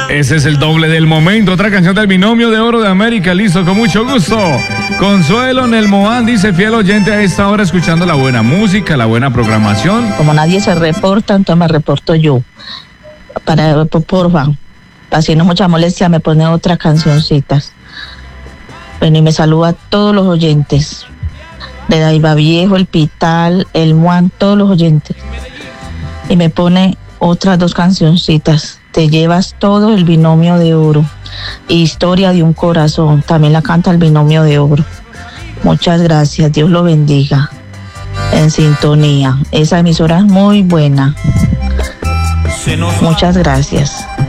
Ese es el doble del momento. Otra canción del Binomio de Oro de América. Listo, con mucho gusto. Consuelo Nelmoán dice: fiel oyente a esta hora, escuchando la buena música, la buena programación. Como nadie se reporta, entonces me reporto yo. Porfa, así no mucha molestia, me pone otra cancioncitas. Bueno, y me saluda a todos los oyentes. De Daiva Viejo, El Pital, El Muan, todos los oyentes. Y me pone otras dos cancioncitas. Te llevas todo, el Binomio de Oro. Historia de un corazón, también la canta el Binomio de Oro. Muchas gracias, Dios lo bendiga. En sintonía, esa emisora es muy buena. Muchas gracias.